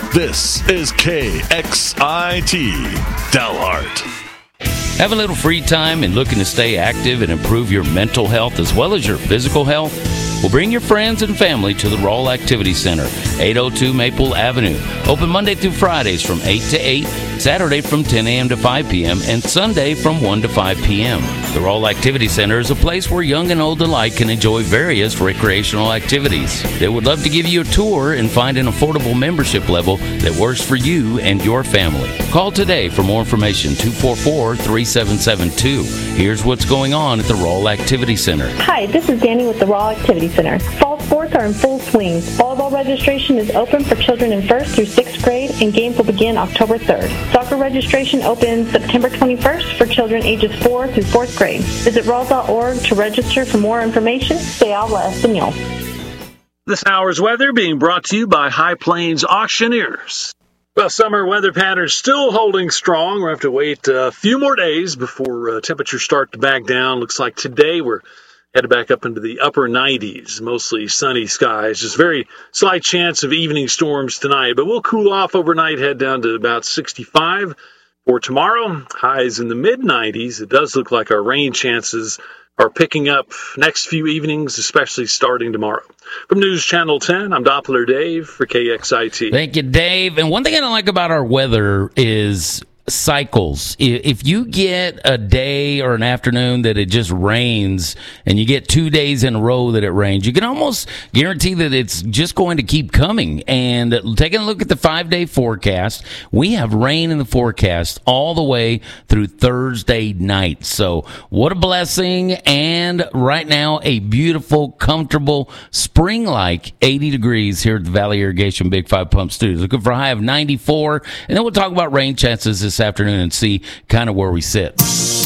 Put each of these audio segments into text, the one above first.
This is KXIT Dalhart. Have a little free time and looking to stay active and improve your mental health as well as your physical health? Well, bring your friends and family to the Roll Activity Center, 802 Maple Avenue. Open Monday through Fridays from 8 to 8, Saturday from 10 a.m. to 5 p.m., and Sunday from 1 to 5 p.m. The Roll Activity Center is a place where young and old alike can enjoy various recreational activities. They would love to give you a tour and find an affordable membership level that works for you and your family. Call today for more information, 244-3772. Here's what's going on at the Roll Activity Center. Hi, this is Danny with the Roll Activity Center. Fall sports are in full swing. Volleyball registration is open for children in 1st through 6th grade, and games will begin October 3rd. Soccer registration opens September 21st for children ages 4 through 4th grade. Visit Roll.org to register for more information. Se habla español. This hour's weather being brought to you by High Plains Auctioneers. Well, summer weather patterns still holding strong. We'll have to wait a few more days before temperatures start to back down. Looks like today we're headed back up into the upper 90s, mostly sunny skies. Just very slight chance of evening storms tonight, but we'll cool off overnight, head down to about 65 for tomorrow. Highs in the mid-90s. It does look like our rain chances are picking up next few evenings, especially starting tomorrow. From News Channel 10, I'm Doppler Dave for KXIT. Thank you, Dave. And one thing I don't like about our weather is cycles. If you get a day or an afternoon that it just rains and you get 2 days in a row that it rains, you can almost guarantee that it's just going to keep coming. And taking a look at the 5-day forecast, we have rain in the forecast all the way through Thursday night. So what a blessing. And right now, a beautiful, comfortable, spring-like 80 degrees here at the Valley Irrigation Big 5 Pump Studios. Looking for a high of 94. And then we'll talk about rain chances this afternoon and see kind of where we sit.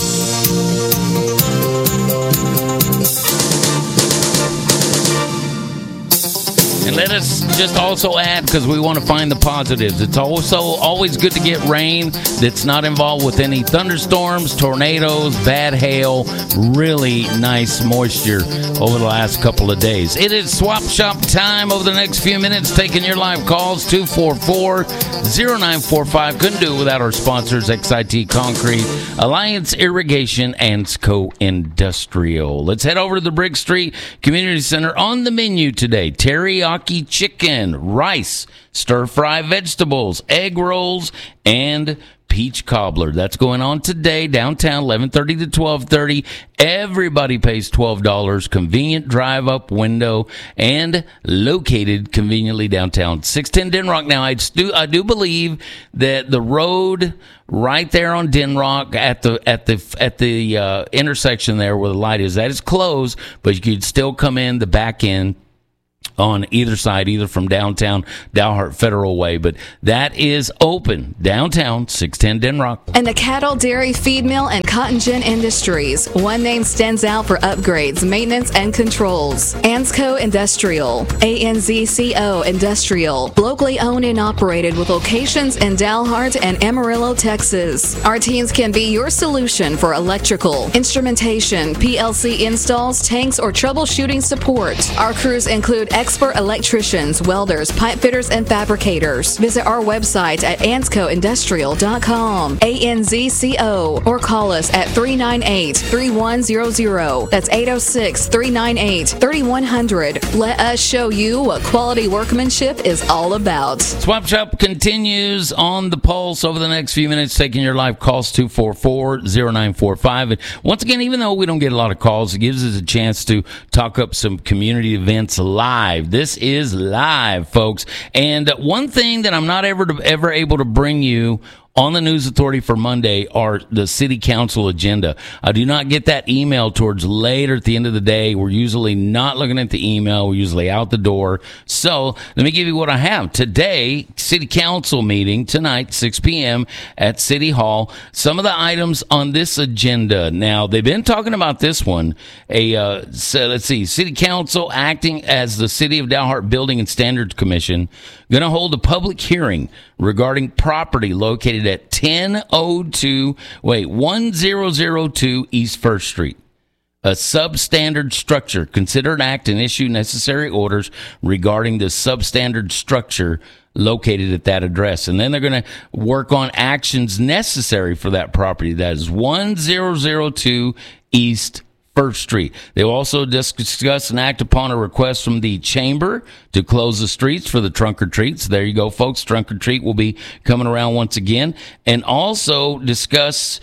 And let us just also add, because we want to find the positives, it's also always good to get rain that's not involved with any thunderstorms, tornadoes, bad hail, really nice moisture over the last couple of days. It is swap shop time over the next few minutes, taking your live calls, 244-0945. Couldn't do it without our sponsors, XIT Concrete, Alliance Irrigation, and ANSCO Industrial. Let's head over to the Brick Street Community Center. On the menu today, teriyaki chicken, rice, stir-fry vegetables, egg rolls, and peach cobbler. That's going on today, downtown, 11:30 to 12:30. Everybody pays $12. Convenient drive-up window and located conveniently downtown. 610 Denrock. Now, I do believe that the road right there on Denrock at the intersection there where the light is, that is closed, but you could still come in the back end on either side, either from downtown Dalhart Federal Way, but that is open downtown, 610 Denrock. And the Cattle, Dairy, Feed Mill, and Cotton Gin Industries. One name stands out for upgrades, maintenance, and controls. ANSCO Industrial, ANZCO Industrial, locally owned and operated with locations in Dalhart and Amarillo, Texas. Our teams can be your solution for electrical, instrumentation, PLC installs, tanks, or troubleshooting support. Our crews include expert electricians, welders, pipe fitters, and fabricators. Visit our website at ANSCOindustrial.com, ANZCO, or call us at 398-3100. That's 806-398-3100. Let us show you what quality workmanship is all about. Swap Shop continues on the pulse over the next few minutes, taking your live calls, 244-0945. And once again, even though we don't get a lot of calls, it gives us a chance to talk up some community events live. This is live, folks. And one thing that I'm not ever able to bring you on the News Authority for Monday are the city council agenda. I do not get that email towards later at the end of the day. We're usually not looking at the email. We're usually out the door. So let me give you what I have. Today, city council meeting tonight, 6 p.m. at City Hall. Some of the items on this agenda. Now, they've been talking about this one. So let's see. City council acting as the City of Dalhart Building and Standards Commission going to hold a public hearing regarding property located at 1002 East 1st Street. a substandard structure. Consider an act and issue necessary orders regarding the substandard structure located at that address. And then they're going to work on actions necessary for that property. That is 1002 East 1st Street. They will also discuss and act upon a request from the chamber to close the streets for the trunk or treats. There you go, folks. Trunk or treat will be coming around once again. And also discuss,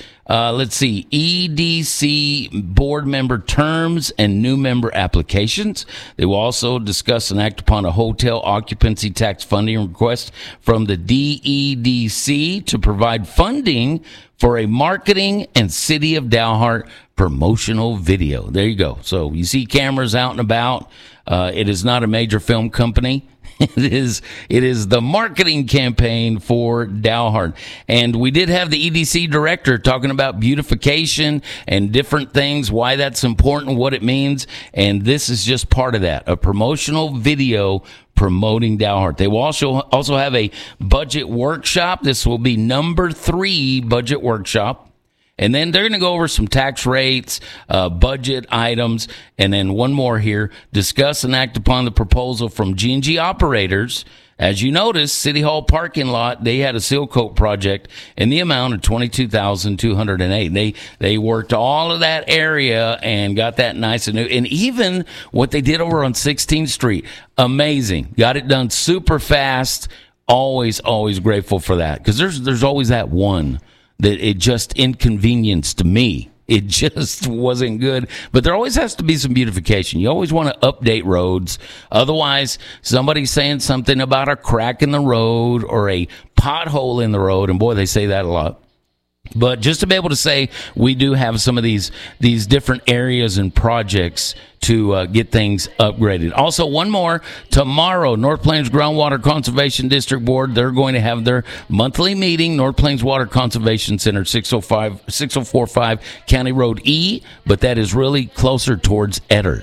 EDC board member terms and new member applications. They will also discuss and act upon a hotel occupancy tax funding request from the DEDC to provide funding for a marketing and City of Dalhart promotional video. There you go. So you see cameras out and about. It is not a major film company. It is the marketing campaign for Dalhart. And we did have the EDC director talking about beautification and different things, why that's important, what it means. And this is just part of that, a promotional video promoting Dalhart. They will also have a budget workshop. This will be number 3 budget workshop. And then they're going to go over some tax rates, budget items, and then one more here, discuss and act upon the proposal from G&G Operators. As you notice, City Hall parking lot, they had a seal coat project in the amount of $22,208. They worked all of that area and got that nice and new. And even what they did over on 16th Street, amazing. Got it done super fast. Always grateful for that, because there's always that one that it just inconvenienced me. It just wasn't good. But there always has to be some beautification. You always want to update roads. Otherwise, somebody's saying something about a crack in the road or a pothole in the road. And boy, they say that a lot. But just to be able to say we do have some of these different areas and projects to get things upgraded. Also, one more. Tomorrow, North Plains Groundwater Conservation District Board, they're going to have their monthly meeting, North Plains Water Conservation Center, 6045 County Road E, but that is really closer towards Eder.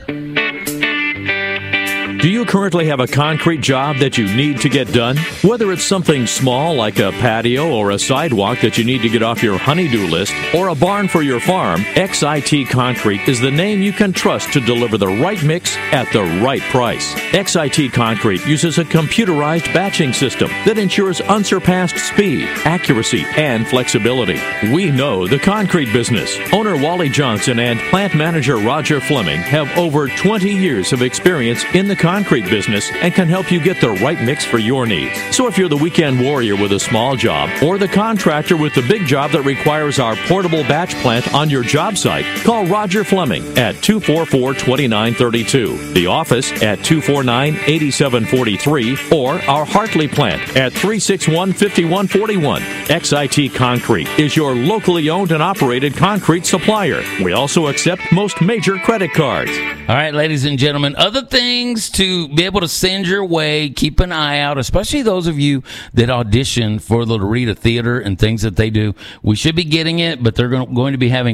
Do you currently have a concrete job that you need to get done? Whether it's something small like a patio or a sidewalk that you need to get off your honey-do list, or a barn for your farm, XIT Concrete is the name you can trust to deliver the right mix at the right price. XIT Concrete uses a computerized batching system that ensures unsurpassed speed, accuracy, and flexibility. We know the concrete business. Owner Wally Johnson and plant manager Roger Fleming have over 20 years of experience in the concrete business and can help you get the right mix for your needs. So if you're the weekend warrior with a small job or the contractor with the big job that requires our portable batch plant on your job site, call Roger Fleming at 244-2932, the office at 249-8743, or our Hartley plant at 361-5141. XIT Concrete is your locally owned and operated concrete supplier. We also accept most major credit cards. All right, ladies and gentlemen, other things to be able to send your way, keep an eye out, especially those of you that audition for the Loretta Theater and things that they do. We should be getting it, but they're going to be having